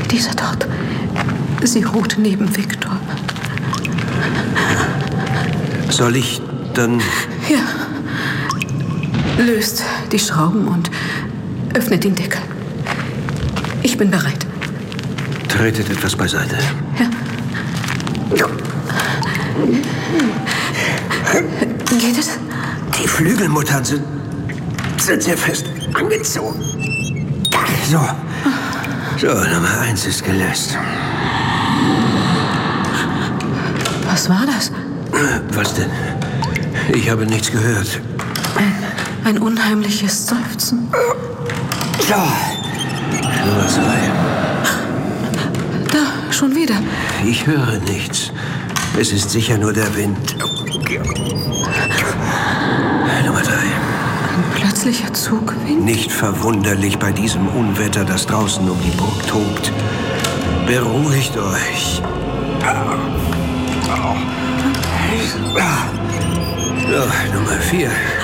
Dieser dort. Sie ruht neben Viktor. Soll ich dann... Ja. Löst die Schrauben und öffnet den Deckel. Ich bin bereit. Tretet etwas beiseite. Ja. Geht es? Die Flügelmuttern sind sehr fest angezogen. So, Nummer 1 ist gelöst. Was war das? Was denn? Ich habe nichts gehört. Ein unheimliches Seufzen. So, Nummer 2. Da, schon wieder. Ich höre nichts. Es ist sicher nur der Wind. Nummer 3. Ein plötzlicher Zugwind? Nicht verwunderlich bei diesem Unwetter, das draußen um die Burg tobt. Beruhigt euch. So, Nummer 4.